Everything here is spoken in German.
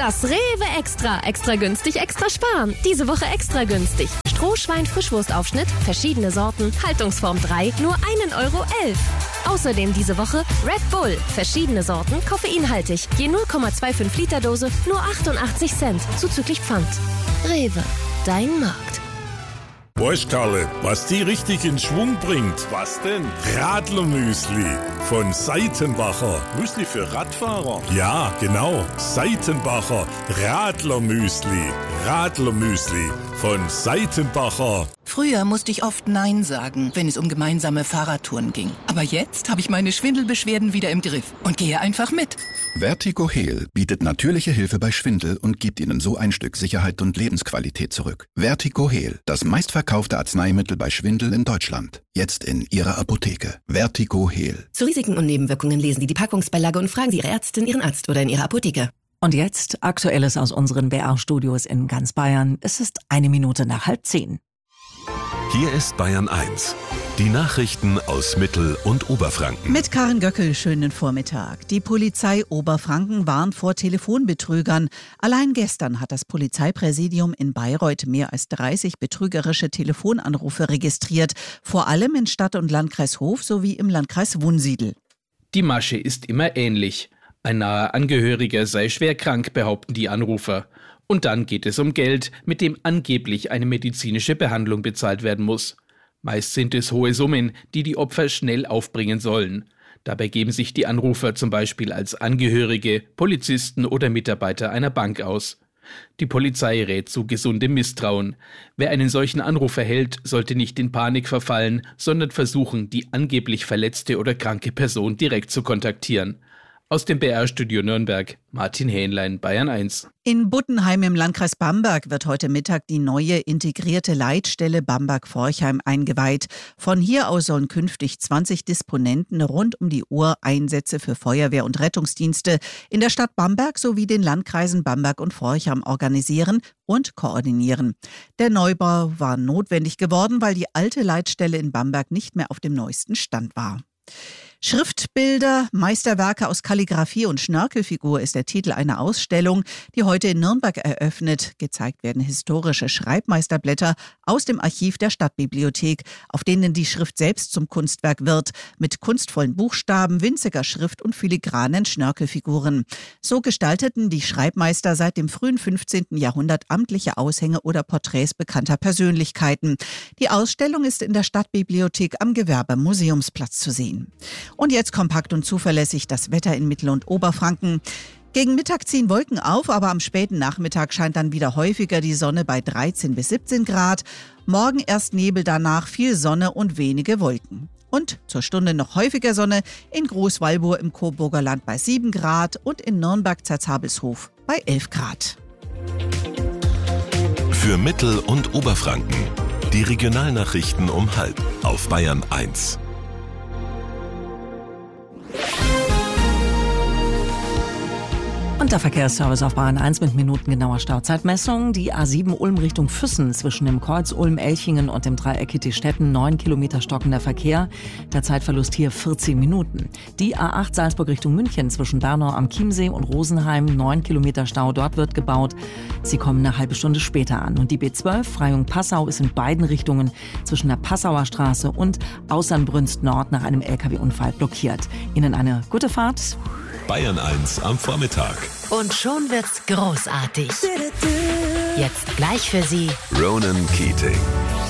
Das Rewe Extra. Extra günstig, extra sparen. Diese Woche extra günstig. Strohschwein-Frischwurstaufschnitt, verschiedene Sorten, Haltungsform 3, nur 1,11 €. Außerdem diese Woche Red Bull, verschiedene Sorten, koffeinhaltig. Je 0,25 Liter Dose, nur 88 Cent, zuzüglich Pfand. Rewe, dein Markt. Weißt Karle, was die richtig in Schwung bringt? Was denn? Radlermüsli von Seitenbacher. Müsli für Radfahrer? Ja, genau. Seitenbacher Radlermüsli. Radlermüsli von Seitenbacher. Früher musste ich oft Nein sagen, wenn es um gemeinsame Fahrradtouren ging. Aber jetzt habe ich meine Schwindelbeschwerden wieder im Griff und gehe einfach mit. Vertigo-Heal bietet natürliche Hilfe bei Schwindel und gibt Ihnen so ein Stück Sicherheit und Lebensqualität zurück. Vertigo-Heal, das meistverkaufte Arzneimittel bei Schwindel in Deutschland. Jetzt in Ihrer Apotheke. Vertigo-Heal. Zu Risiken und Nebenwirkungen lesen Sie die Packungsbeilage und fragen Sie Ihre Ärztin, Ihren Arzt oder in Ihrer Apotheke. Und jetzt Aktuelles aus unseren BR-Studios in ganz Bayern. Es ist 9:01. Hier ist Bayern 1. Die Nachrichten aus Mittel- und Oberfranken. Mit Karin Göckel, schönen Vormittag. Die Polizei Oberfranken warnt vor Telefonbetrügern. Allein gestern hat das Polizeipräsidium in Bayreuth mehr als 30 betrügerische Telefonanrufe registriert. Vor allem in Stadt- und Landkreis Hof sowie im Landkreis Wunsiedel. Die Masche ist immer ähnlich. Ein naher Angehöriger sei schwer krank, behaupten die Anrufer. Und dann geht es um Geld, mit dem angeblich eine medizinische Behandlung bezahlt werden muss. Meist sind es hohe Summen, die die Opfer schnell aufbringen sollen. Dabei geben sich die Anrufer zum Beispiel als Angehörige, Polizisten oder Mitarbeiter einer Bank aus. Die Polizei rät zu gesundem Misstrauen. Wer einen solchen Anruf erhält, sollte nicht in Panik verfallen, sondern versuchen, die angeblich verletzte oder kranke Person direkt zu kontaktieren. Aus dem BR-Studio Nürnberg, Martin Hähnlein, Bayern 1. In Buttenheim im Landkreis Bamberg wird heute Mittag die neue integrierte Leitstelle Bamberg-Forchheim eingeweiht. Von hier aus sollen künftig 20 Disponenten rund um die Uhr Einsätze für Feuerwehr- und Rettungsdienste in der Stadt Bamberg sowie den Landkreisen Bamberg und Forchheim organisieren und koordinieren. Der Neubau war notwendig geworden, weil die alte Leitstelle in Bamberg nicht mehr auf dem neuesten Stand war. Schriftbilder, Meisterwerke aus Kalligraphie und Schnörkelfigur ist der Titel einer Ausstellung, die heute in Nürnberg eröffnet. Gezeigt werden historische Schreibmeisterblätter aus dem Archiv der Stadtbibliothek, auf denen die Schrift selbst zum Kunstwerk wird, mit kunstvollen Buchstaben, winziger Schrift und filigranen Schnörkelfiguren. So gestalteten die Schreibmeister seit dem frühen 15. Jahrhundert amtliche Aushänge oder Porträts bekannter Persönlichkeiten. Die Ausstellung ist in der Stadtbibliothek am Gewerbemuseumsplatz zu sehen. Und jetzt kompakt und zuverlässig das Wetter in Mittel- und Oberfranken. Gegen Mittag ziehen Wolken auf, aber am späten Nachmittag scheint dann wieder häufiger die Sonne bei 13 bis 17 Grad. Morgen erst Nebel, danach viel Sonne und wenige Wolken. Und zur Stunde noch häufiger Sonne in Großwallburg im Coburger Land bei 7 Grad und in Nürnberg-Zerzhabelshof bei 11 Grad. Für Mittel- und Oberfranken. Die Regionalnachrichten um 12:30 auf Bayern 1. Und der Verkehrsservice auf Bahn 1 mit minutengenauer Stauzeitmessung. Die A7 Ulm Richtung Füssen zwischen dem Kreuz Ulm-Elchingen und dem Dreieck Kitti-Stetten 9 Kilometer stockender Verkehr. Der Zeitverlust hier 14 Minuten. Die A8 Salzburg Richtung München zwischen Bernau am Chiemsee und Rosenheim 9 Kilometer Stau. Dort wird gebaut. Sie kommen eine halbe Stunde später an. Und die B12 Freyung-Passau ist in beiden Richtungen zwischen der Passauer Straße und Ausernbrünst Nord nach einem LKW-Unfall blockiert. Ihnen eine gute Fahrt. Bayern 1 am Vormittag. Und schon wird's großartig. Jetzt gleich für Sie Ronan Keating.